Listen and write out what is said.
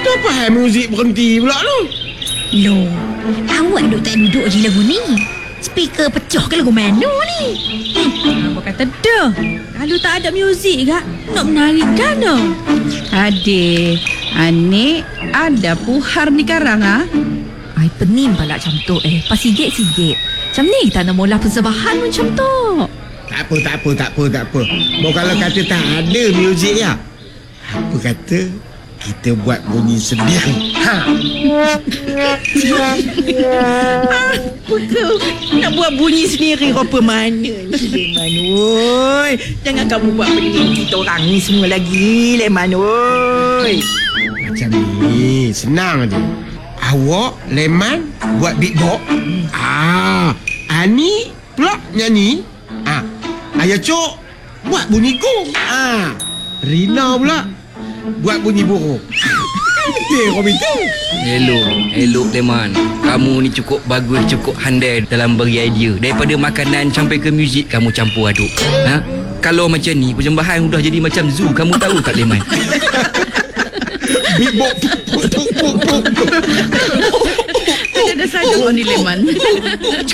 Kenapa muzik berhenti pula tu? Loh, awak duduk tak duduk je lagu ni. Speaker pecah ke lagu mana ni? Apa kata dah? Kalau tak ada muzik kak, nak menari kan? Adik, anik, ada puhar ni karang ha? Ai pening pala macam tu pasigit-sigit. Macam ni tak nak mula persembahan macam tu. Tak apa. Mau kalau kata tak ada muzik ya. Apa kata kita buat bunyi sendiri. Apa kau nak buat bunyi sendiri rupa mana Leman? Oi, jangan kamu buat benda kita orang ni semua lagi, Leman. Oi. Macam ni, senang je. Awak, Leman, buat beatbox. Ani pula nyanyi. Ayah Cok buat bunyi gong. Rina pula buat bunyi burung. Kau minta. Elok Leman. Kamu ni cukup bagus, cukup handal dalam beri idea. Daripada makanan sampai ke muzik kamu campur aduk. Kalau macam ni persembahan sudah jadi macam zoo. Kamu tahu tak Leman? Beatbox. Ada saja kau ni Leman.